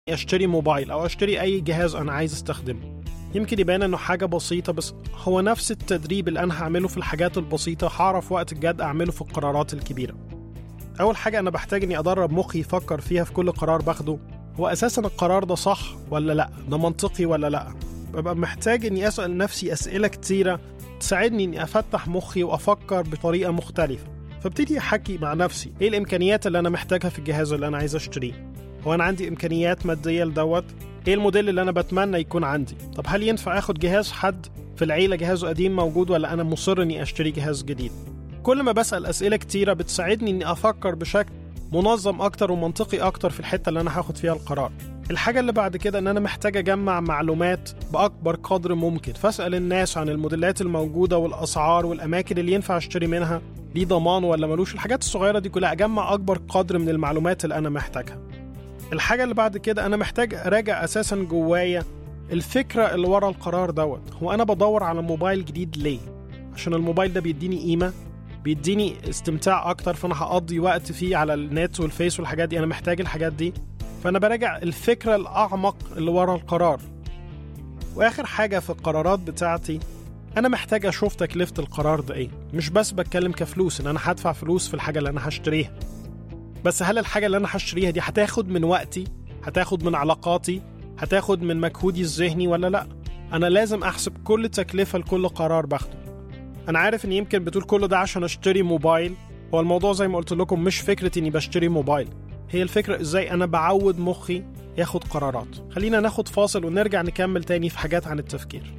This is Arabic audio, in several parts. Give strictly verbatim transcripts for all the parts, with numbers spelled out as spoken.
اشتري موبايل او اشتري اي جهاز انا عايز استخدمه. يمكن يبان انه حاجة بسيطة، بس هو نفس التدريب اللي انا هعمله في الحاجات البسيطة هعرف وقت الجد اعمله في القرارات الكبيرة. اول حاجة انا بحتاج اني ادرب مخي يفكر فيها في كل قرار باخده، هو اساسا القرار ده صح ولا لا، ده منطقي ولا لا. ببقى محتاج اني اسأل نفسي اسئلة كتيرة تساعدني اني افتح مخي وافكر بطريقة مختلفة. فابتدي احكي مع نفسي ايه الامكانيات اللي انا محتاجها في الجهاز اللي انا عايز اشتريه. هو انا عندي امكانيات مادية لدوت؟ ايه الموديل اللي انا بتمنى يكون عندي؟ طب هل ينفع اخد جهاز حد في العيلة جهازه قديم موجود، ولا انا مصر اني اشتري جهاز جديد؟ كل ما بسأل اسئلة كتيرة بتساعدني اني افكر بشكل منظم اكتر ومنطقي اكتر في الحتة اللي انا هاخد فيها القرار. الحاجة اللي بعد كده ان انا محتاج اجمع معلومات باكبر قدر ممكن، فاسأل الناس عن الموديلات الموجودة والاسعار والاماكن اللي ينفع اشتري منها، ليه ضمان ولا ملوش. الحاجات الصغيرة دي كلها اجمع اكبر قدر من المعلومات اللي انا محتاجها. الحاجة اللي بعد كده أنا محتاج أراجع أساساً جوايا الفكرة اللي ورا القرار دوت. هو أنا بدور على موبايل جديد ليه؟ عشان الموبايل ده بيديني قيمة، بيديني استمتاع أكتر، فأنا هقضي وقت فيه على النت والفيس والحاجات دي، أنا محتاج الحاجات دي. فأنا براجع الفكرة الأعمق اللي ورا القرار. وآخر حاجة في القرارات بتاعتي، أنا محتاج أشوف تكلفة القرار ده إيه. مش بس بتكلم كفلوس إن أنا هدفع فلوس في الحاجة اللي أنا هشتريها، بس هل الحاجة اللي أنا هشتريها دي هتاخد من وقتي، هتاخد من علاقاتي، هتاخد من مجهودي الذهني ولا لأ؟ أنا لازم أحسب كل تكلفة لكل قرار باخده. أنا عارف إن يمكن بتقول كله ده عشان أشتري موبايل. هو الموضوع زي ما قلت لكم مش فكرة إني بشتري موبايل، هي الفكرة إزاي أنا بعود مخي ياخد قرارات. خلينا ناخد فاصل ونرجع نكمل تاني في حاجات عن التفكير.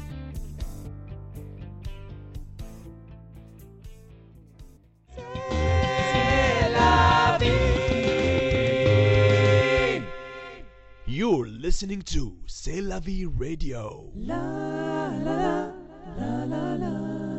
You're listening to C'est la vie radio. La la la la la.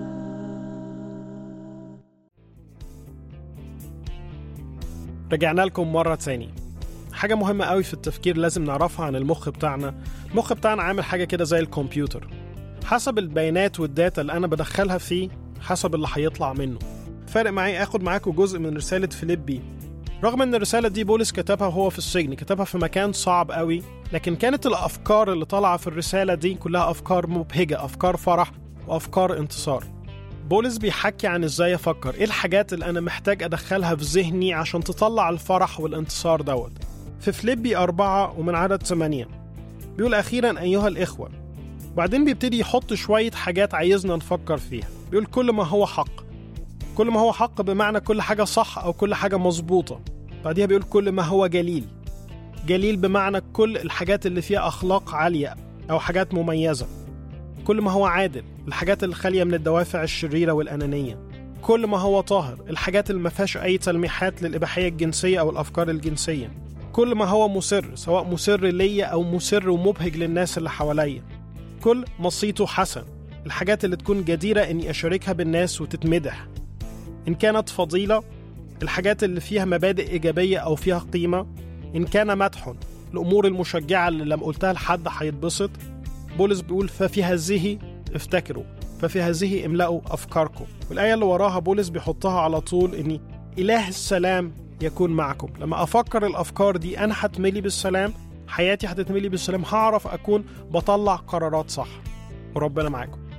رجعنا لكم مرة تاني. حاجة مهمة قوي في التفكير لازم نعرفها عن المخ بتاعنا. المخ بتاعنا عامل حاجة كده زي الكمبيوتر، حسب البيانات والداتا اللي أنا بدخلها فيه حسب اللي هيطلع منه. فارق معي أخد معاكم جزء من رسالة فيليبي. رغم ان الرسالة دي بولس كتبها وهو في السجن، كتبها في مكان صعب قوي، لكن كانت الأفكار اللي طالعة في الرسالة دي كلها أفكار مبهجة، أفكار فرح وأفكار انتصار. بولس بيحكي عن ازاي أفكر، ايه الحاجات اللي أنا محتاج أدخلها في ذهني عشان تطلع الفرح والانتصار دوت. في فيليبي أربعة ومن عدد ثمانية بيقول أخيرا أيها الإخوة. بعدين بيبتدي يحط شوية حاجات عايزنا نفكر فيها. بيقول كل ما هو حق. كل ما هو حق بمعنى كل حاجة صح أو كل حاجة مظبوطة. بعدها بيقول كل ما هو جليل. جليل بمعنى كل الحاجات اللي فيها أخلاق عالية أو حاجات مميزة. كل ما هو عادل، الحاجات اللي خالية من الدوافع الشريرة والأنانية. كل ما هو طاهر، الحاجات اللي ما فيهاش أي تلميحات للإباحية الجنسية أو الأفكار الجنسية. كل ما هو مسر، سواء مسر ليا أو مسر ومبهج للناس اللي حواليا. كل مصيته حسن، الحاجات اللي تكون جديرة إني أشاركها بالناس وتتمدح. إن كانت فضيلة، الحاجات اللي فيها مبادئ إيجابية أو فيها قيمة. إن كان مدح، الأمور المشجعة اللي لما قلتها لحد هيتبسط. بولس بيقول ففي هذه افتكروا، ففي هذه املأوا أفكاركم. والآية اللي وراها بولس بيحطها على طول، إني إله السلام يكون معكم. لما أفكر الأفكار دي أنا هتملي بالسلام، حياتي هتتملي بالسلام، هعرف أكون بطلع قرارات صح. وربنا معاكم.